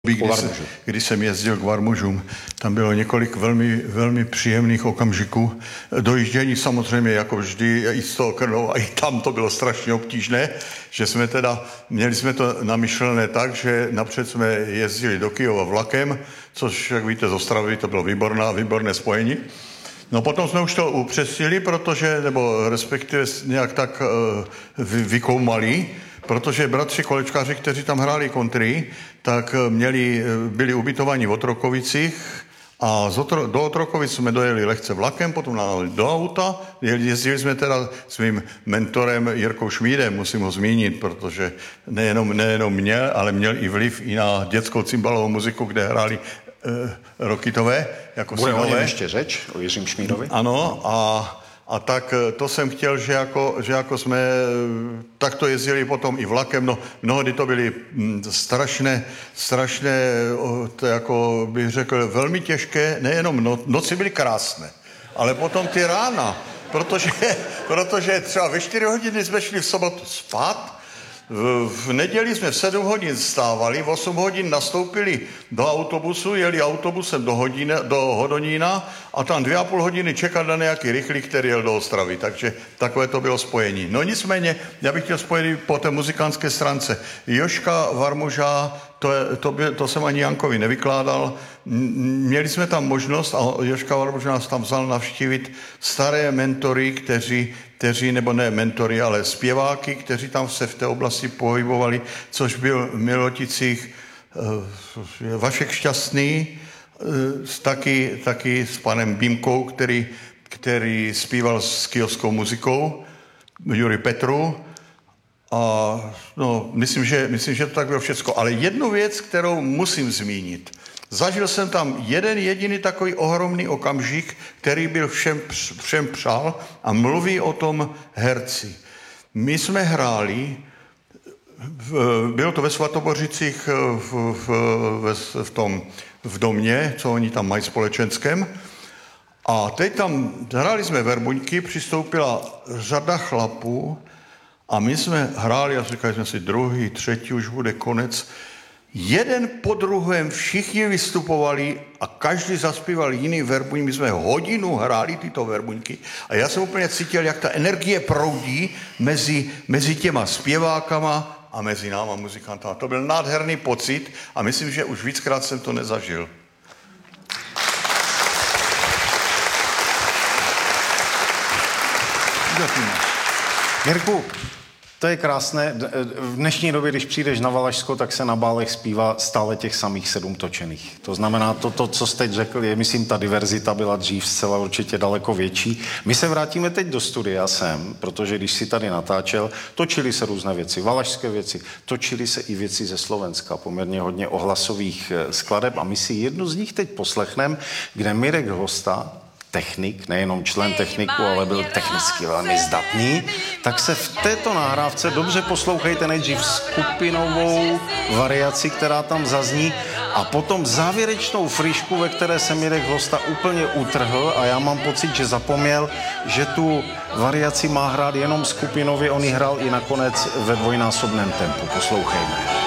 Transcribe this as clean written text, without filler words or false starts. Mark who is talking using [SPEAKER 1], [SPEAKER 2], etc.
[SPEAKER 1] Když jsem jezdil k Varmužům, tam bylo několik velmi příjemných okamžiků. Dojíždění samozřejmě jako vždy i z toho Krnova, i tam to bylo strašně obtížné, že jsme měli jsme to namyšlené tak, že napřed jsme jezdili do Kyjova vlakem, což, jak víte, z Ostravy to bylo výborné spojení. No potom jsme už to upřesnili, nebo respektive nějak tak vykoumali, protože bratři kolečkáři, kteří tam hráli country, tak byli ubytovaní v Otrokovicích a do Otrokovic jsme dojeli lehce vlakem, potom do auta, jezdili jsme teda s mým mentorem Jirkou Šmídem, musím ho zmínit, protože nejenom mě, ale měl i vliv i na dětskou cymbalovou muziku, kde hráli Rokitové, jako
[SPEAKER 2] bude synové. Bude o něm ještě řeč, o Jiřím Šmídovi?
[SPEAKER 1] Ano, a tak to jsem chtěl, že jako jsme takto jezdili potom i vlakem, no mnohdy to byly strašné, to jako bych řekl, velmi těžké, nejenom noci byly krásné, ale potom ty rána, protože třeba ve 4 hodiny jsme šli v sobotu spát, v neděli jsme v 7 hodin vstávali, v 8 hodin nastoupili do autobusu, jeli autobusem do Hodonína a tam 2,5 hodiny čekat na nějaký rychlík, který jel do Ostravy. Takže takové to bylo spojení. No nicméně, já bych chtěl spojit po té muzikánské stránce. Jožka Varmuža, to jsem ani Jankovi nevykládal. Měli jsme tam možnost, a Jožka Varmuža nás tam vzal navštívit staré mentory, nebo ne mentory, ale zpěváky, kteří tam se v té oblasti pohybovali, což byl v Miloticích Vašek Šťastný, taky s panem Bímkou, který zpíval s kyjovskou muzikou, Juri Petru. A no, myslím, že to tak bylo všecko. Ale jednu věc, kterou musím zmínit. Zažil jsem tam jeden jediný takový ohromný okamžik, který byl všem přál a mluví o tom herci. My jsme hráli, bylo to ve Svatobořicích v domě, co oni tam mají společenském. A teď tam hráli jsme verbuňky, přistoupila řada chlapů a my jsme hráli a říkali jsme si, druhý, třetí, už bude konec. Jeden po druhém všichni vystupovali a každý zaspíval jiný verbuň. My jsme hodinu hráli tyto verbuňky a já jsem úplně cítil, jak ta energie proudí mezi těma zpěvákama a mezi náma muzikantama. To byl nádherný pocit a myslím, že už víckrát jsem to nezažil.
[SPEAKER 2] Mirku, to je krásné. V dnešní době, když přijdeš na Valašsko, tak se na bálech zpívá stále těch samých 7 točených. To znamená, to, co jste teď řekl, je, myslím, ta diverzita byla dřív zcela určitě daleko větší. My se vrátíme teď do studia sem, protože když si tady natáčel, točily se různé věci, valašské věci, točily se i věci ze Slovenska, poměrně hodně ohlasových skladeb a my si jednu z nich teď poslechneme, kde Mirek Hlosta, technik, nejenom člen techniku, ale byl technicky velmi zdatný, tak se v této nahrávce dobře poslouchejte nejdřív skupinovou variaci, která tam zazní, a potom závěrečnou frišku, ve které se Mirek Hlosta úplně utrhl a já mám pocit, že zapomněl, že tu variaci má hrát jenom skupinově, on ji hrál i nakonec ve dvojnásobném tempu. Poslouchejme.